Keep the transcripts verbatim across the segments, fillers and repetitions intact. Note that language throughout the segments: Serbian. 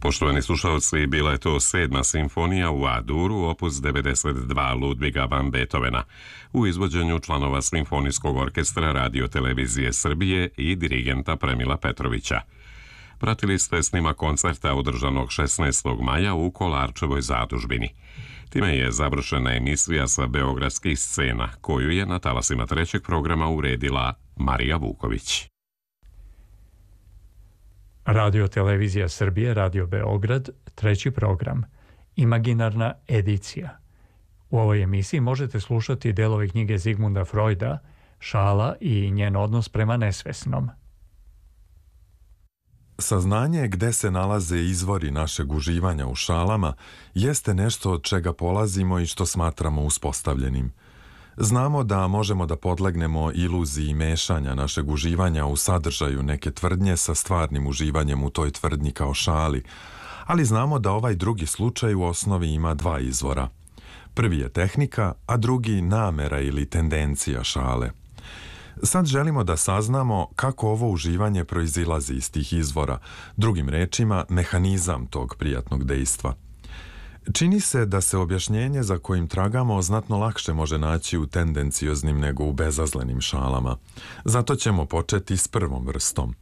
Poštovani slušalci, bila je to sedma simfonija u A-duru, opus devedeset dva Ludviga van Beethovena, u izvođenju članova Simfonijskog orkestra Radio Televizije Srbije i dirigenta Premila Petrovića. Pratili ste snima koncerta održanog šesnaestog maja u Kolarčevoj zadužbini. Time je završena emisija sa beogradskih scena, koju je na talasima trećeg programa uredila Marija Vuković. Radio Televizija Srbije, Radio Beograd, treći program, Imaginarna edicija. U ovoj emisiji možete slušati delove knjige Zigmunda Freuda, Šala i njen odnos prema nesvesnom. Saznanje gde se nalaze izvori našeg uživanja u šalama jeste nešto od čega polazimo i što smatramo uspostavljenim. Znamo da možemo da podlegnemo iluziji mešanja našeg uživanja u sadržaju neke tvrdnje sa stvarnim uživanjem u toj tvrdnji kao šali, ali znamo da ovaj drugi slučaj u osnovi ima dva izvora. Prvi je tehnika, a drugi namera ili tendencija šale. Sad želimo da saznamo kako ovo uživanje proizilazi iz tih izvora, drugim rečima mehanizam tog prijatnog dejstva. Čini se da se objašnjenje za kojim tragamo znatno lakše može naći u tendencioznim nego u bezazlenim šalama. Zato ćemo početi s prvom vrstom.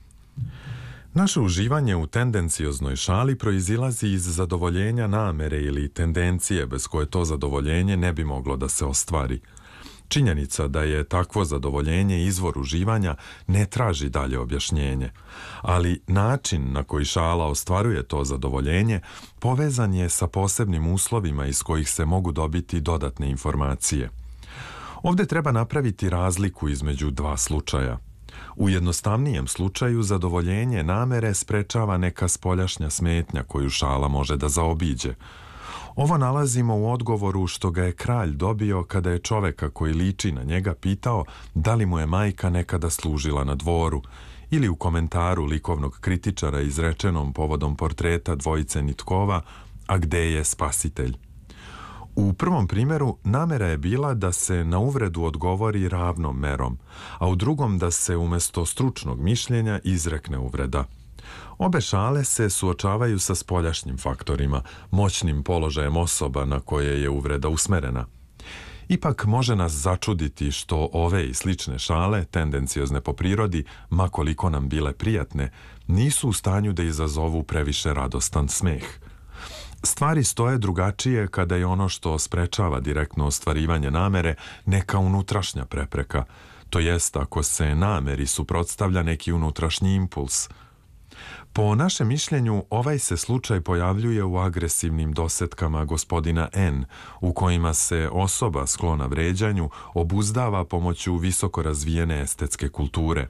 Naše uživanje u tendencioznoj šali proizilazi iz zadovoljenja namere ili tendencije bez koje to zadovoljenje ne bi moglo da se ostvari. Činjenica da je takvo zadovoljenje izvor uživanja ne traži dalje objašnjenje, ali način na koji šala ostvaruje to zadovoljenje povezan je sa posebnim uslovima iz kojih se mogu dobiti dodatne informacije. Ovdje treba napraviti razliku između dva slučaja. U jednostavnijem slučaju zadovoljenje namere sprečava neka spoljašnja smetnja koju šala može da zaobiđe. Ovo nalazimo u odgovoru što ga je kralj dobio kada je čoveka koji liči na njega pitao da li mu je majka nekada služila na dvoru, ili u komentaru likovnog kritičara izrečenom povodom portreta dvojice Nitkova, a gde je spasitelj. U prvom primjeru namera je bila da se na uvredu odgovori ravnom merom, a u drugom da se umjesto stručnog mišljenja izrekne uvreda. Obe šale se suočavaju sa spoljašnjim faktorima, moćnim položajem osoba na koje je uvreda usmerena. Ipak može nas začuditi što ove i slične šale, tendenciozne po prirodi, ma koliko nam bile prijatne, nisu u stanju da izazovu previše radostan smeh. Stvari stoje drugačije kada je ono što sprečava direktno ostvarivanje namere neka unutrašnja prepreka, to jest ako se nameri suprotstavlja neki unutrašnji impuls. Po našem mišljenju, ovaj se slučaj pojavljuje u agresivnim dosetkama gospodina N, u kojima se osoba sklona vređanju obuzdava pomoću visoko razvijene estetske kulture.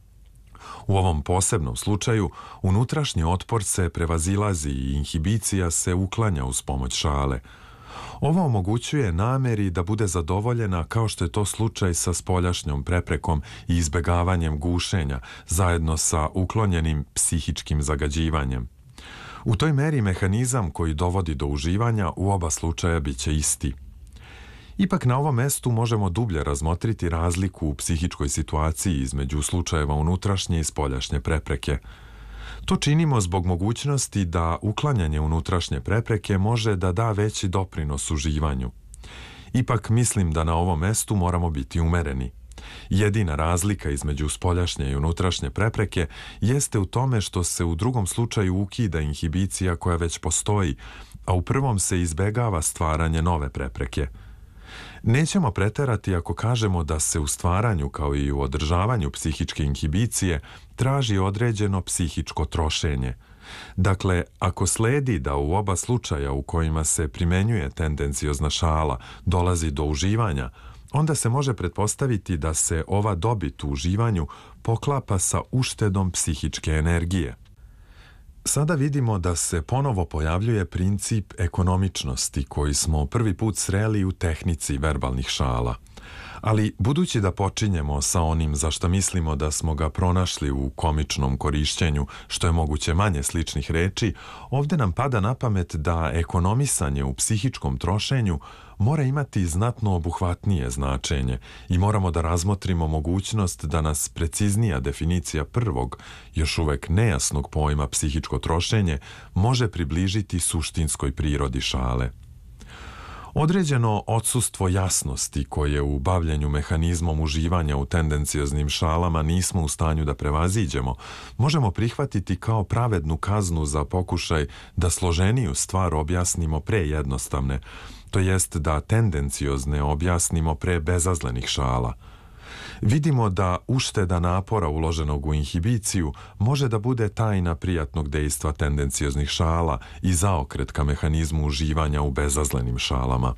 U ovom posebnom slučaju, unutrašnji otpor se prevazilazi i inhibicija se uklanja uz pomoć šale. Ovo omogućuje nameri da bude zadovoljena kao što je to slučaj sa spoljašnjom preprekom i izbegavanjem gušenja, zajedno sa uklonjenim psihičkim zagađivanjem. U toj meri mehanizam koji dovodi do uživanja u oba slučaja bit će isti. Ipak na ovom mestu možemo dublje razmotriti razliku u psihičkoj situaciji između slučajeva unutrašnje i spoljašnje prepreke. To činimo zbog mogućnosti da uklanjanje unutrašnje prepreke može da da veći doprinos uživanju. Ipak mislim da na ovom mestu moramo biti umereni. Jedina razlika između spoljašnje i unutrašnje prepreke jeste u tome što se u drugom slučaju ukida inhibicija koja već postoji, a u prvom se izbegava stvaranje nove prepreke. Nećemo preterati ako kažemo da se u stvaranju kao i u održavanju psihičke inhibicije traži određeno psihičko trošenje. Dakle, ako sledi da u oba slučaja u kojima se primenjuje tendenciozna šala dolazi do uživanja, onda se može pretpostaviti da se ova dobit u uživanju poklapa sa uštedom psihičke energije. Sada vidimo da se ponovo pojavljuje princip ekonomičnosti koji smo prvi put sreli u tehnici verbalnih šala. Ali budući da počinjemo sa onim za što mislimo da smo ga pronašli u komičnom korišćenju što je moguće manje sličnih reči, ovdje nam pada na pamet da ekonomisanje u psihičkom trošenju mora imati znatno obuhvatnije značenje i moramo da razmotrimo mogućnost da nas preciznija definicija prvog, još uvek nejasnog pojma psihičko trošenje može približiti suštinskoj prirodi šale. Određeno odsustvo jasnosti koje u bavljenju mehanizmom uživanja u tendencioznim šalama nismo u stanju da prevaziđemo, možemo prihvatiti kao pravednu kaznu za pokušaj da složeniju stvar objasnimo pre jednostavne, to jest da tendenciozne objasnimo pre bezazlenih šala. Vidimo da ušteda napora uloženog u inhibiciju može da bude tajna prijatnog dejstva tendencioznih šala i zaokret ka mehanizmu uživanja u bezazlenim šalama.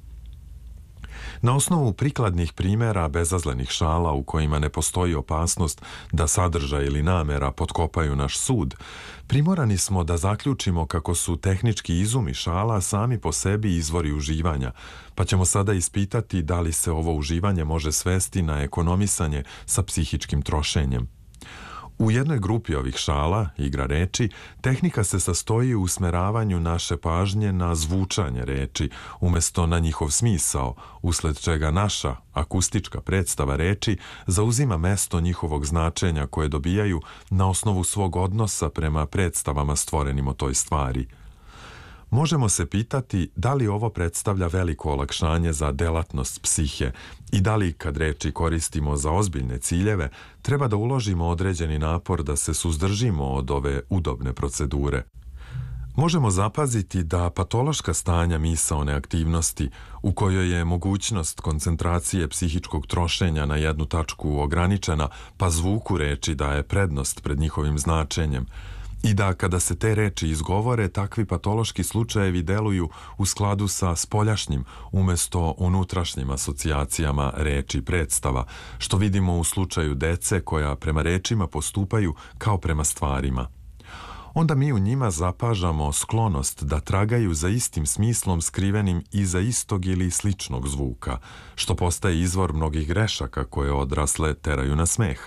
Na osnovu prikladnih primjera bezazlenih šala u kojima ne postoji opasnost da sadržaj ili namera potkopaju naš sud, primorani smo da zaključimo kako su tehnički izumi šala sami po sebi izvori uživanja, pa ćemo sada ispitati da li se ovo uživanje može svesti na ekonomisanje sa psihičkim trošenjem. U jednoj grupi ovih šala, igra reči, tehnika se sastoji u usmeravanju naše pažnje na zvučanje reči, umjesto na njihov smisao, usled čega naša akustička predstava reči zauzima mesto njihovog značenja koje dobijaju na osnovu svog odnosa prema predstavama stvorenim o toj stvari. Možemo se pitati da li ovo predstavlja veliko olakšanje za delatnost psihe i da li, kad reči koristimo za ozbiljne ciljeve, treba da uložimo određeni napor da se suzdržimo od ove udobne procedure. Možemo zapaziti da patološka stanja misaone aktivnosti, u kojoj je mogućnost koncentracije psihičkog trošenja na jednu tačku ograničena, pa zvuku reči daje prednost pred njihovim značenjem, i da kada se te reči izgovore, takvi patološki slučajevi deluju u skladu sa spoljašnjim umjesto unutrašnjim asocijacijama reči predstava, što vidimo u slučaju dece koja prema rečima postupaju kao prema stvarima. Onda mi u njima zapažamo sklonost da tragaju za istim smislom skrivenim iza istog ili sličnog zvuka, što postaje izvor mnogih grešaka koje odrasle teraju na smeh.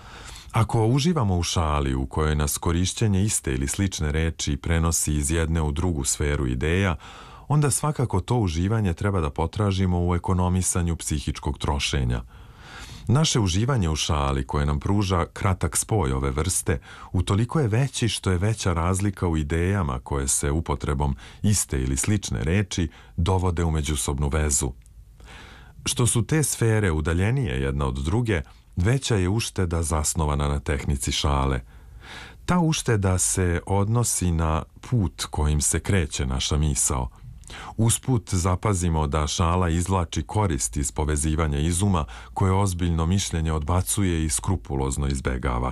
Ako uživamo u šali u kojoj nas korišćenje iste ili slične reči prenosi iz jedne u drugu sferu ideja, onda svakako to uživanje treba da potražimo u ekonomisanju psihičkog trošenja. Naše uživanje u šali koje nam pruža kratak spoj ove vrste utoliko je veći što je veća razlika u idejama koje se upotrebom iste ili slične reči dovode u međusobnu vezu. Što su te sfere udaljenije jedna od druge, veća je ušteda zasnovana na tehnici šale. Ta ušteda se odnosi na put kojim se kreće naša misao. Usput zapazimo da šala izvlači korist iz povezivanja izuma koje ozbiljno mišljenje odbacuje i skrupulozno izbegava.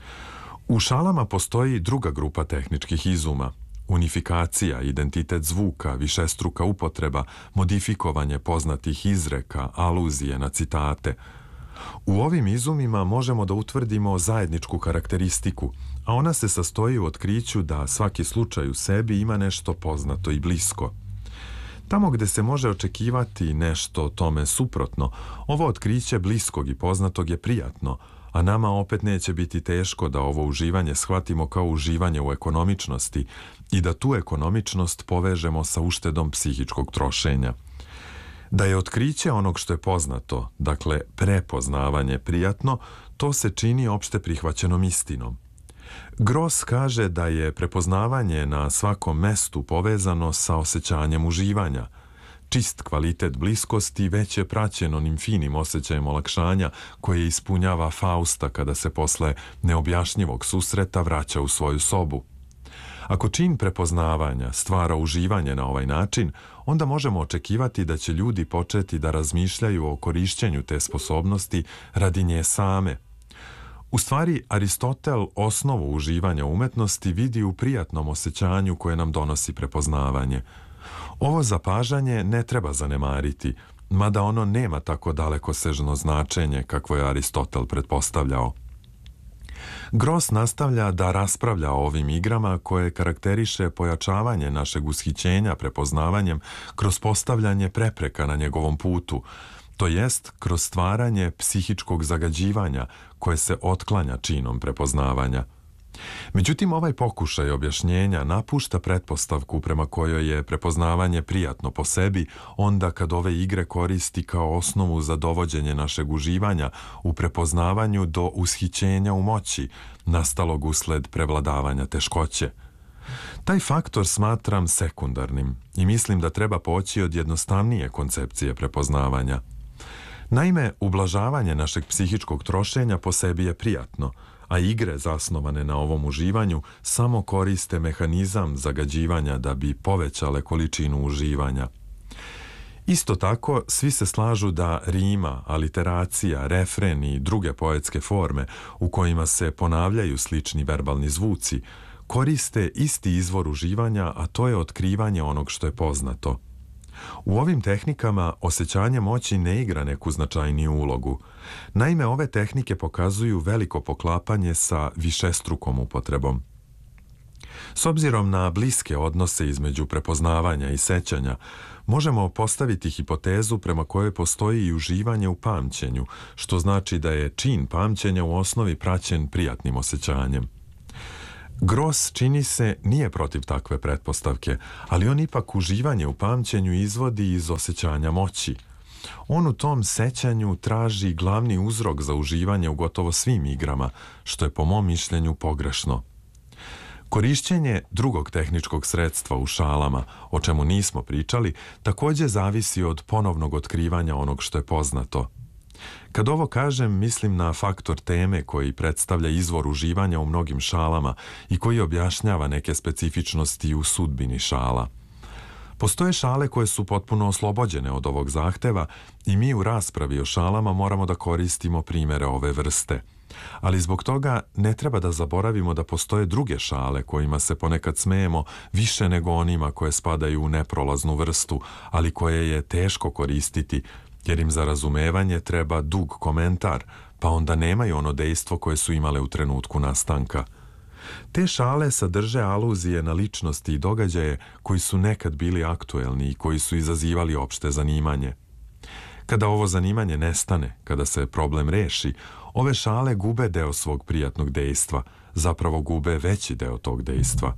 U šalama postoji druga grupa tehničkih izuma. Unifikacija, identitet zvuka, višestruka upotreba, modifikovanje poznatih izreka, aluzije na citate. U ovim izumima možemo da utvrdimo zajedničku karakteristiku, a ona se sastoji u otkriću da svaki slučaj u sebi ima nešto poznato i blisko. Tamo gde se može očekivati nešto tome suprotno, ovo otkriće bliskog i poznatog je prijatno, a nama opet neće biti teško da ovo uživanje shvatimo kao uživanje u ekonomičnosti i da tu ekonomičnost povežemo sa uštedom psihičkog trošenja. Da je otkriće onog što je poznato, dakle prepoznavanje prijatno, to se čini opšte prihvaćenom istinom. Gross kaže da je prepoznavanje na svakom mestu povezano sa osjećanjem uživanja. Čist kvalitet bliskosti već je praćen onim finim osjećajem olakšanja koje ispunjava Fausta kada se posle neobjašnjivog susreta vraća u svoju sobu. Ako čin prepoznavanja stvara uživanje na ovaj način, onda možemo očekivati da će ljudi početi da razmišljaju o korišćenju te sposobnosti radi nje same. U stvari, Aristotel osnovu uživanja umetnosti vidi u prijatnom osjećanju koje nam donosi prepoznavanje. Ovo zapažanje ne treba zanemariti, mada ono nema tako dalekosežno značenje kakvo je Aristotel pretpostavljao. Gross nastavlja da raspravlja o ovim igrama koje karakteriše pojačavanje našeg ushićenja prepoznavanjem kroz postavljanje prepreka na njegovom putu to jest kroz stvaranje psihičkog zagađivanja koje se otklanja činom prepoznavanja. Međutim, ovaj pokušaj objašnjenja napušta pretpostavku prema kojoj je prepoznavanje prijatno po sebi onda kad ove igre koristi kao osnovu za dovođenje našeg uživanja u prepoznavanju do ushićenja u moći, nastalog usled prevladavanja teškoće. Taj faktor smatram sekundarnim i mislim da treba poći od jednostavnije koncepcije prepoznavanja. Naime, ublažavanje našeg psihičkog trošenja po sebi je prijatno, a igre zasnovane na ovom uživanju samo koriste mehanizam zagađivanja da bi povećale količinu uživanja. Isto tako, svi se slažu da rima, aliteracija, refren i druge poetske forme u kojima se ponavljaju slični verbalni zvuci koriste isti izvor uživanja, a to je otkrivanje onog što je poznato. U ovim tehnikama osjećanje moći ne igra neku značajniju ulogu. Naime, ove tehnike pokazuju veliko poklapanje sa višestrukom upotrebom. S obzirom na bliske odnose između prepoznavanja i sećanja, možemo postaviti hipotezu prema kojoj postoji i uživanje u pamćenju, što znači da je čin pamćenja u osnovi praćen prijatnim osjećanjem. Gross, čini se, nije protiv takve pretpostavke, ali on ipak uživanje u pamćenju izvodi iz osjećanja moći. On u tom sećanju traži glavni uzrok za uživanje u gotovo svim igrama, što je po mom mišljenju pogrešno. Korišćenje drugog tehničkog sredstva u šalama, o čemu nismo pričali, također zavisi od ponovnog otkrivanja onog što je poznato. Kad ovo kažem, mislim na faktor teme koji predstavlja izvor uživanja u mnogim šalama i koji objašnjava neke specifičnosti u sudbini šala. Postoje šale koje su potpuno oslobođene od ovog zahteva i mi u raspravi o šalama moramo da koristimo primere ove vrste. Ali zbog toga ne treba da zaboravimo da postoje druge šale kojima se ponekad smejemo više nego onima koje spadaju u neprolaznu vrstu, ali koje je teško koristiti, jer im za razumevanje treba dug komentar, pa onda nemaju ono dejstvo koje su imale u trenutku nastanka. Te šale sadrže aluzije na ličnosti i događaje koji su nekad bili aktuelni i koji su izazivali opšte zanimanje. Kada ovo zanimanje nestane, kada se problem reši, ove šale gube deo svog prijatnog dejstva, zapravo gube veći deo tog dejstva.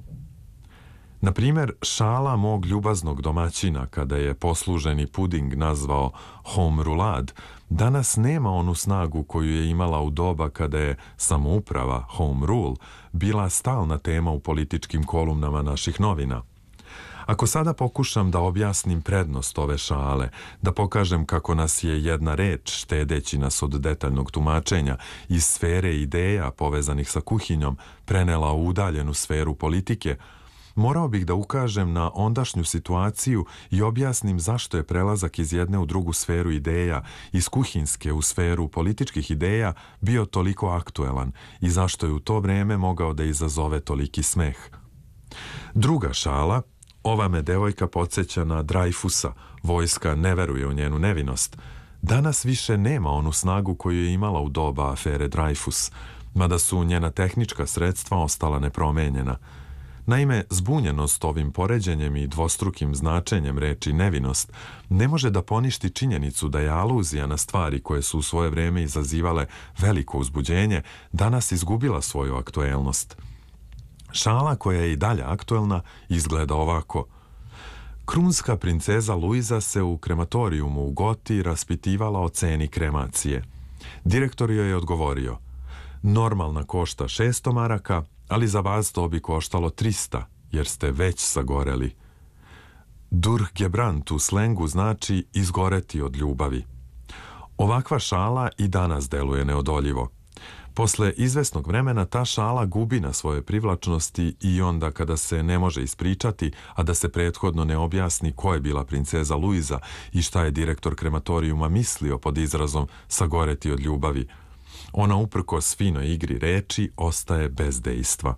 Na primjer, šala mog ljubaznog domaćina kada je posluženi puding nazvao home rulad, danas nema onu snagu koju je imala u doba kada je samouprava, home rule, bila stalna tema u političkim kolumnama naših novina. Ako sada pokušam da objasnim prednost ove šale, da pokažem kako nas je jedna reč, štedeći nas od detaljnog tumačenja, iz sfere ideja povezanih sa kuhinjom, prenela u udaljenu sferu politike, morao bih da ukažem na ondašnju situaciju i objasnim zašto je prelazak iz jedne u drugu sferu ideja, iz kuhinjske u sferu političkih ideja, bio toliko aktuelan i zašto je u to vreme mogao da izazove toliki smeh. Druga šala, ova me devojka podsjeća na Dreyfusa, vojska ne veruje u njenu nevinost, danas više nema onu snagu koju je imala u doba afere Dreyfus, mada su njena tehnička sredstva ostala nepromenjena. Naime, zbunjenost ovim poređenjem i dvostrukim značenjem reči nevinost ne može da poništi činjenicu da je aluzija na stvari koje su u svoje vreme izazivale veliko uzbuđenje danas izgubila svoju aktuelnost. Šala koja je i dalje aktuelna izgleda ovako. Krunska princeza Luiza se u krematorijumu u Goti raspitivala o ceni kremacije. Direktor joj je odgovorio: normalna košta šesto maraka, ali za vas to bi koštalo trista, jer ste već sagoreli. Durchgebrannt u slengu znači izgoreti od ljubavi. Ovakva šala i danas deluje neodoljivo. Posle izvesnog vremena ta šala gubi na svoje privlačnosti i onda kada se ne može ispričati, a da se prethodno ne objasni ko je bila princeza Luiza i šta je direktor krematorijuma mislio pod izrazom sagoreti od ljubavi, ona uprkos finoj igri reči ostaje bez dejstva.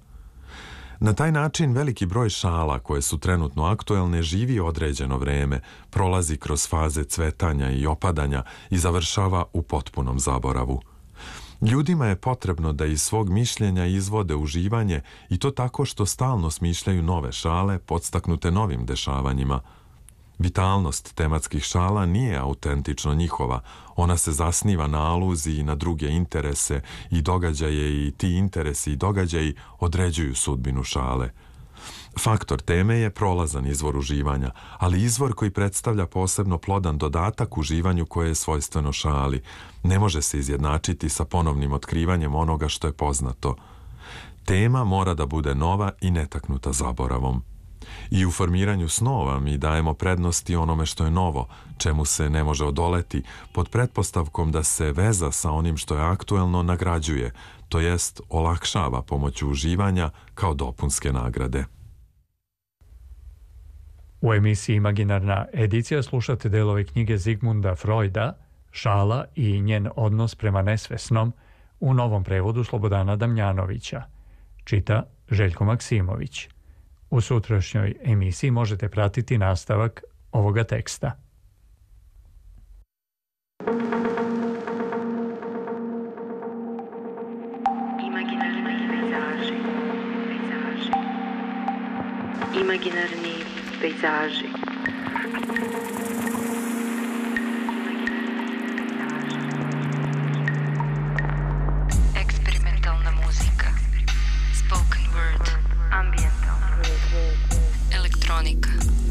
Na taj način veliki broj šala koje su trenutno aktuelne živi određeno vreme, prolazi kroz faze cvetanja i opadanja i završava u potpunom zaboravu. Ljudima je potrebno da iz svog mišljenja izvode uživanje i to tako što stalno smišljaju nove šale podstaknute novim dešavanjima. Vitalnost tematskih šala nije autentično njihova, ona se zasniva na aluziji na druge interese i događaje i ti interesi i događaji određuju sudbinu šale. Faktor teme je prolazan izvor uživanja, ali izvor koji predstavlja posebno plodan dodatak uživanju koje je svojstveno šali. Ne može se izjednačiti sa ponovnim otkrivanjem onoga što je poznato. Tema mora da bude nova i netaknuta zaboravom. I u formiranju snova mi dajemo prednosti onome što je novo, čemu se ne može odoleti, pod pretpostavkom da se veza sa onim što je aktuelno nagrađuje, to jest olakšava pomoću uživanja kao dopunske nagrade. U emisiji Imaginarna edicija slušate delove knjige Zigmunda Freuda, Šala i njen odnos prema nesvesnom, u novom prevodu Slobodana Damjanovića. Čita Željko Maksimović. U sutrašnjoj emisiji možete pratiti nastavak ovoga teksta. Imaginarni pejzaži, pejzaži. Imaginarni pejzaži. Eksperimentalna muzika. Spoken word. Ambientalna. Elektronika.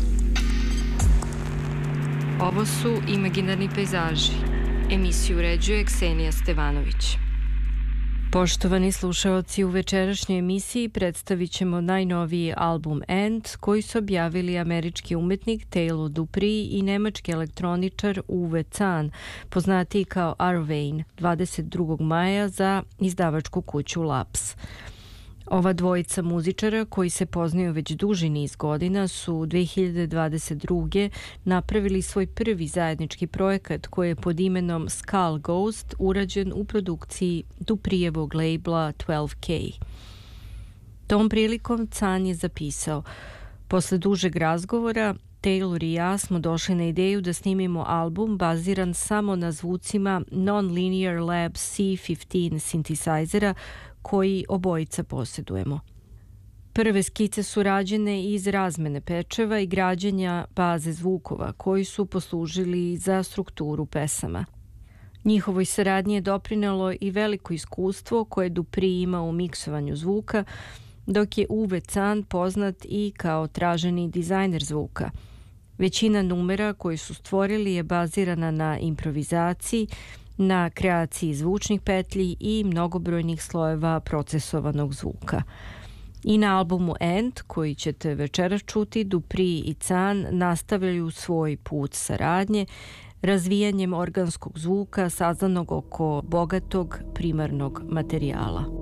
Ovo su Imaginarni pejzaži. Emisiju uređuje Ksenija Stevanović. Poštovani slušaoci, u večerašnjoj emisiji predstavit ćemo najnoviji album End, koji su objavili američki umetnik Taylor Dupree i nemački elektroničar Uwe Zahn, poznatiji kao Arvane, dvadeset drugog maja za izdavačku kuću Laps. Ova dvojica muzičara, koji se poznaju već duži niz godina, su dve hiljade dvadeset druge napravili svoj prvi zajednički projekat koji je pod imenom Skull Ghost urađen u produkciji Duprievog labela twelve K. Tom prilikom Zahn je zapisao: posle dužeg razgovora, Taylor i ja smo došli na ideju da snimimo album baziran samo na zvucima Non-Linear Lab C petnaest synthesizera koji obojica posjedujemo. Prve skice su rađene iz razmene pečeva i građenja baze zvukova koji su poslužili za strukturu pesama. Njihovoj saradnji je doprinelo i veliko iskustvo koje Dupree ima u miksovanju zvuka, dok je Uwe Zahn poznat i kao traženi dizajner zvuka. Većina numera koji su stvorili je bazirana na improvizaciji, na kreaciji zvučnih petlji i mnogobrojnih slojeva procesovanog zvuka. I na albumu End, koji ćete večeras čuti, Dupree i Zahn nastavljaju svoj put saradnje razvijanjem organskog zvuka saznanog oko bogatog primarnog materijala.